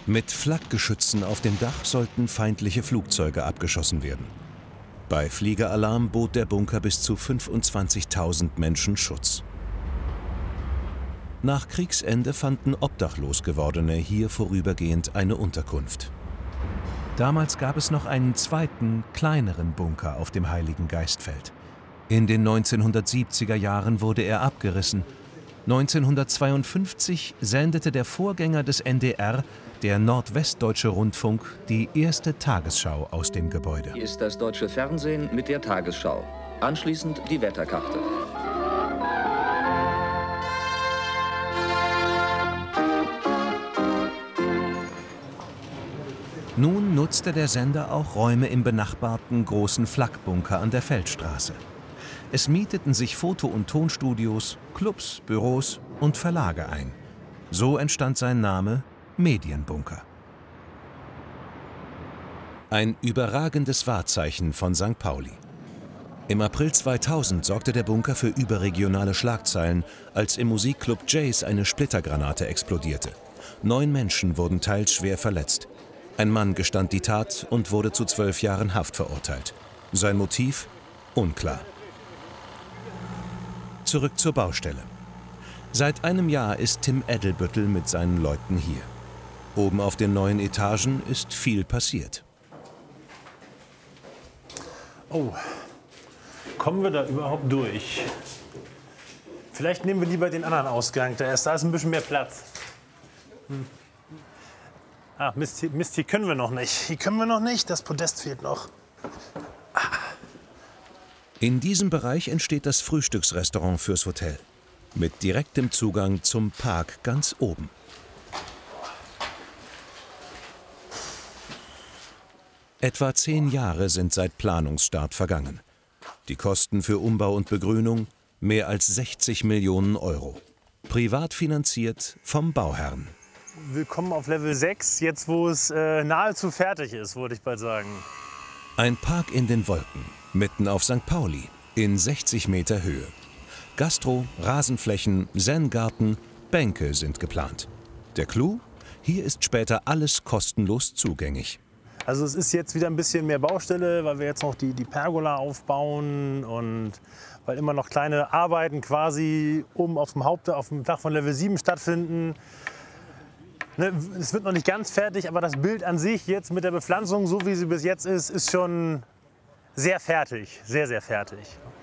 Mit Flakgeschützen auf dem Dach sollten feindliche Flugzeuge abgeschossen werden. Bei Fliegeralarm bot der Bunker bis zu 25.000 Menschen Schutz. Nach Kriegsende fanden obdachlos Gewordene hier vorübergehend eine Unterkunft. Damals gab es noch einen zweiten, kleineren Bunker auf dem Heiligen Geistfeld. In den 1970er Jahren wurde er abgerissen. 1952 sendete der Vorgänger des NDR, der Nordwestdeutsche Rundfunk, die erste Tagesschau aus dem Gebäude. Hier ist das deutsche Fernsehen mit der Tagesschau. Anschließend die Wetterkarte. Nun nutzte der Sender auch Räume im benachbarten großen Flakbunker an der Feldstraße. Es mieteten sich Foto- und Tonstudios, Clubs, Büros und Verlage ein. So entstand sein Name Medienbunker. Ein überragendes Wahrzeichen von St. Pauli. Im April 2000 sorgte der Bunker für überregionale Schlagzeilen, als im Musikclub Jays eine Splittergranate explodierte. 9 Menschen wurden teils schwer verletzt. Ein Mann gestand die Tat und wurde zu 12 Jahren Haft verurteilt. Sein Motiv? Unklar. Zurück zur Baustelle. Seit einem Jahr ist Tim Edelbüttel mit seinen Leuten hier. Oben auf den neuen Etagen ist viel passiert. Oh, kommen wir da überhaupt durch? Vielleicht nehmen wir lieber den anderen Ausgang, da ist ein bisschen mehr Platz. Ah, Mist, hier können wir noch nicht. Hier können wir noch nicht, das Podest fehlt noch. In diesem Bereich entsteht das Frühstücksrestaurant fürs Hotel. Mit direktem Zugang zum Park ganz oben. Etwa 10 Jahre sind seit Planungsstart vergangen. Die Kosten für Umbau und Begrünung mehr als 60 Millionen Euro. Privat finanziert vom Bauherrn. Willkommen auf Level 6, jetzt wo es nahezu fertig ist, würde ich bald sagen. Ein Park in den Wolken, mitten auf St. Pauli, in 60 Meter Höhe. Gastro, Rasenflächen, Zen-Garten, Bänke sind geplant. Der Clou? Hier ist später alles kostenlos zugänglich. Also es ist jetzt wieder ein bisschen mehr Baustelle, weil wir jetzt noch die Pergola aufbauen und weil immer noch kleine Arbeiten quasi oben auf dem Dach von Level 7 stattfinden. Ne, es wird noch nicht ganz fertig, aber das Bild an sich jetzt mit der Bepflanzung, so wie sie bis jetzt ist schon sehr fertig, sehr, sehr fertig.